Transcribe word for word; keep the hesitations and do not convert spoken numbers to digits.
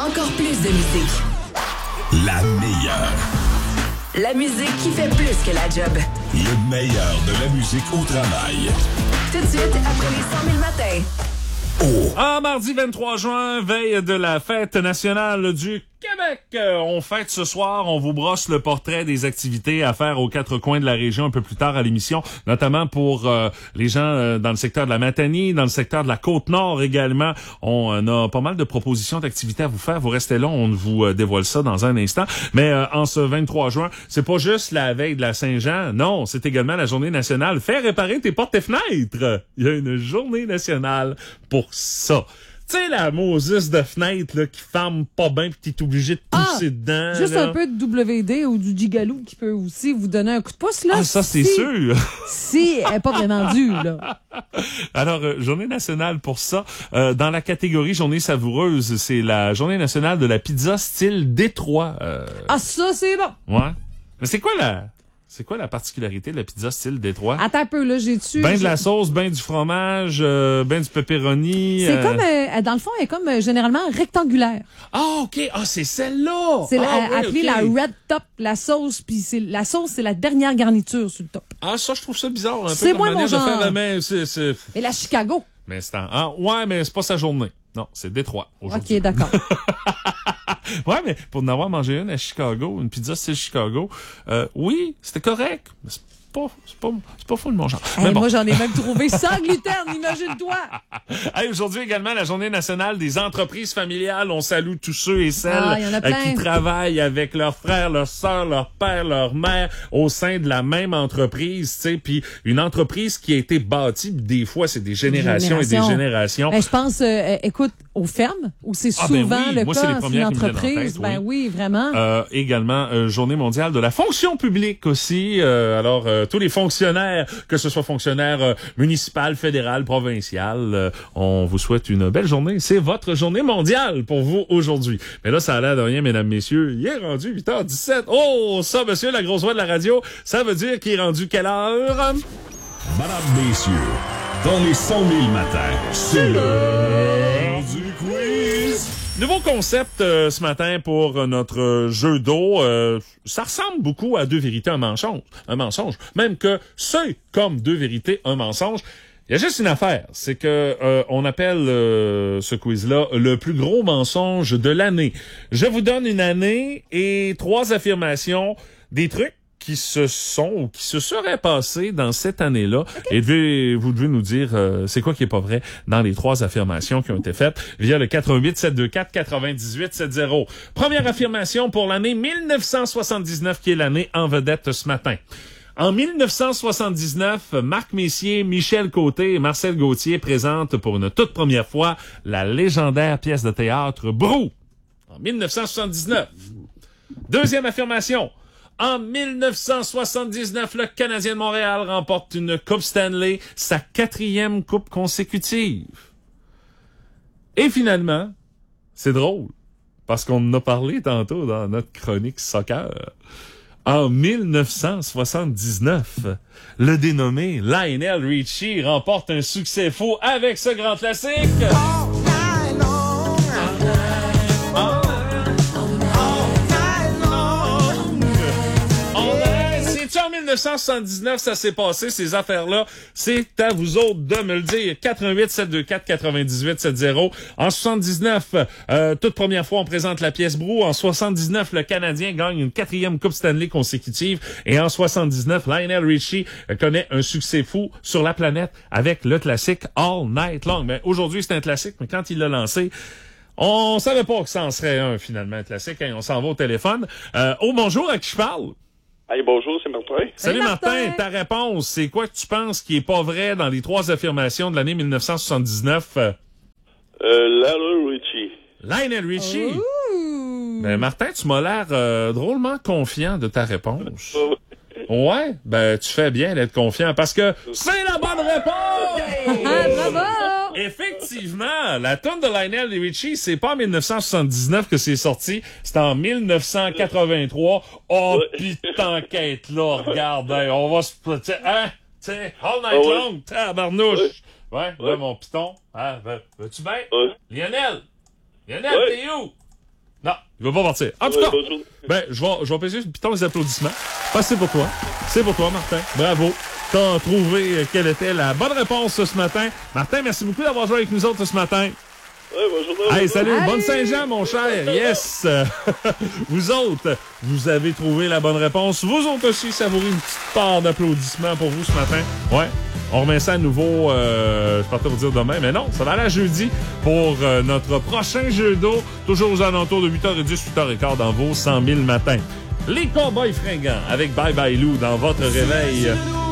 Encore plus de musique. La meilleure. La musique qui fait plus que la job. Le meilleur de la musique au travail. Tout de suite, après les cent mille matins. Oh. Ah, mardi vingt-trois juin, veille de la fête nationale du Québec. Euh, on fête ce soir, on vous brosse le portrait des activités à faire aux quatre coins de la région un peu plus tard à l'émission, notamment pour euh, les gens euh, dans le secteur de la Matanie, dans le secteur de la Côte-Nord également. On euh, a pas mal de propositions d'activités à vous faire. Vous restez là, on vous euh, dévoile ça dans un instant. Mais euh, en ce vingt-trois juin, c'est pas juste la veille de la Saint-Jean, non, c'est également la journée nationale. Fais réparer tes portes et fenêtres. Il y a une journée nationale pour ça. Tu sais, la Moses de fenêtre là, qui ferme pas bien pis t'es obligé de pousser ah, dedans. Juste là. un peu de W D ou du Gigaloo qui peut aussi vous donner un coup de pouce, là. Ah, ça, c'est si, sûr. Si elle n'est pas vraiment due, là. Alors, euh, journée nationale pour ça. Euh, dans la catégorie journée savoureuse, c'est la journée nationale de la pizza style Détroit. Euh... Ah, ça, c'est bon. Ouais. Mais c'est quoi la... C'est quoi la particularité de la pizza style Détroit? Attends un peu, là, j'ai dessus. Ben de la sauce, ben du fromage, euh, ben du pepperoni. C'est euh... comme, euh, dans le fond, elle est comme euh, généralement rectangulaire. Ah, OK. Ah, c'est celle-là. C'est ah, la, oui, appelée okay. la red top, la sauce, puis c'est la sauce, c'est la dernière garniture sur le top. Ah, ça, je trouve ça bizarre. Un C'est peu moi, comme mon manière de genre. faire la main. C'est, c'est... Et la Chicago. Mais c'est en... ah, ouais, mais c'est pas sa journée. Non, c'est Détroit aujourd'hui. OK, d'accord. Ouais, mais pour en avoir mangé une à Chicago, une pizza style Chicago, euh, oui, c'était correct. Mais c'est pas, c'est pas, c'est pas fou de mon genre. Hey, mais bon. Moi, j'en ai même trouvé sans gluten, imagine-toi. Hey, aujourd'hui également, la journée nationale des entreprises familiales. On salue tous ceux et celles Ah, y en a plein. euh, qui travaillent avec leurs frères, leurs sœurs, leurs pères, leurs mères au sein de la même entreprise, tu sais. Puis une entreprise qui a été bâtie, des fois, c'est des générations Génération. et des générations. Ben, je pense, euh, écoute, aux fermes, où c'est Ah, ben souvent oui. le Moi, cas, c'est les c'est une premières qui me viennent en entreprise. tête, Ben oui, vraiment. Euh, également, euh, journée mondiale de la fonction publique aussi. Euh, alors, euh, tous les fonctionnaires, que ce soit fonctionnaires euh, municipal, fédéral, provincial, euh, on vous souhaite une belle journée. C'est votre journée mondiale pour vous aujourd'hui. Mais là, ça a l'air de rien, mesdames, messieurs. Il est rendu huit heures dix-sept. Oh, ça, monsieur, la grosse voix de la radio, ça veut dire qu'il est rendu quelle heure? Madame, messieurs, dans les cent mille matins, c'est l'heure du quiz. Nouveau concept euh, ce matin pour euh, notre euh, jeu d'eau. Euh, ça ressemble beaucoup à deux vérités, un mensonge. Un mensonge. Même que c'est comme deux vérités, un mensonge. Il y a juste une affaire, c'est que euh, on appelle euh, ce quiz-là le plus gros mensonge de l'année. Je vous donne une année et trois affirmations, des trucs qui se sont ou qui se seraient passés dans cette année-là. Okay. Et devez, vous devez nous dire euh, c'est quoi qui est pas vrai dans les trois affirmations qui ont été faites via le quatre un huit sept deux quatre neuf huit sept zéro. Première affirmation pour l'année mille neuf cent soixante-dix-neuf qui est l'année en vedette ce matin. En mille neuf cent soixante-dix-neuf, Marc Messier, Michel Côté et Marcel Gauthier présentent pour une toute première fois la légendaire pièce de théâtre Brou. En mille neuf cent soixante-dix-neuf. Deuxième affirmation. En mille neuf cent soixante-dix-neuf, le Canadien de Montréal remporte une Coupe Stanley, sa quatrième coupe consécutive. Et finalement, c'est drôle, parce qu'on en a parlé tantôt dans notre chronique soccer. En mille neuf cent soixante-dix-neuf, le dénommé Lionel Richie remporte un succès fou avec ce grand classique. All night long, all night, all en mille neuf cent soixante-dix-neuf, ça s'est passé, ces affaires-là. C'est à vous autres de me le dire. quatre un huit sept deux quatre neuf huit sept zéro. En soixante-dix-neuf, euh, toute première fois, on présente la pièce Brou. En soixante-dix-neuf, le Canadien gagne une quatrième Coupe Stanley consécutive. Et en soixante-dix-neuf, Lionel Richie connaît un succès fou sur la planète avec le classique All Night Long. Mais aujourd'hui, c'est un classique, mais quand il l'a lancé, on savait pas que ça en serait un, finalement, un classique. Hein, on s'en va au téléphone. Euh, oh, bonjour, à qui je parle? Hey, bonjour, c'est Martin. Salut, Salut Martin. Martin, ta réponse, c'est quoi que tu penses qui est pas vrai dans les trois affirmations de l'année mille neuf cent soixante-dix-neuf? Euh, Lionel Richie. Lionel Richie? Ouh. Ben, Martin, tu m'as l'air euh, drôlement confiant de ta réponse. Ouais, ben tu fais bien d'être confiant parce que c'est la bonne réponse! Ah, bravo! Effectivement, la tonne de Lionel Richie, c'est pas en mille neuf cent soixante-dix-neuf que c'est sorti, c'est en mille neuf cent quatre-vingt-trois. Oh, pis t'enquête là, regarde, hein, on va se... Hein? T'sais, all night oh, long, tabarnouche! Ouais, ouais, ouais. là, mon piton. Hein, vas-tu bien? Ouais. Lionel! Lionel, ouais. t'es où? Non, il va pas partir. En tout Ouais, cas, bonne journée. ben, je vais, je vais passer piton les applaudissements. Parce que c'est pour toi. C'est pour toi, Martin. Bravo. T'as trouvé quelle était la bonne réponse ce matin. Martin, merci beaucoup d'avoir joué avec nous autres ce matin. Ouais, bonne journée. Hey, salut, Allez. bonne Saint-Jean, mon cher. Yes. Vous autres, vous avez trouvé la bonne réponse. Vous autres aussi, savourez une petite part d'applaudissements pour vous ce matin. Ouais. On remet ça à nouveau, euh, je partais vous dire demain, mais non, ça va aller à jeudi pour euh, notre prochain jeu d'eau, toujours aux alentours de huit heures dix, huit heures quinze dans vos cent mille matins. Les Cowboys fringants avec Bye Bye Lou dans votre réveil.